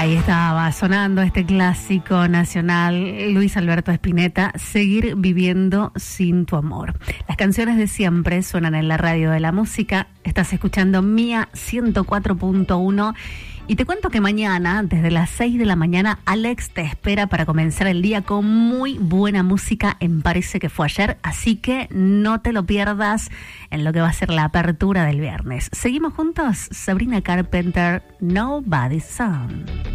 Ahí estaba sonando este clásico nacional, Luis Alberto Spinetta, Seguir viviendo sin tu amor. Las canciones de siempre suenan en la radio de la música. Estás escuchando Mía 104.1 y te cuento que mañana, desde las 6 de la mañana, Alex te espera para comenzar el día con muy buena música en Parece que fue ayer, así que no te lo pierdas en lo que va a ser la apertura del viernes. ¿Seguimos juntos? Sabrina Carpenter, Nobody's Son.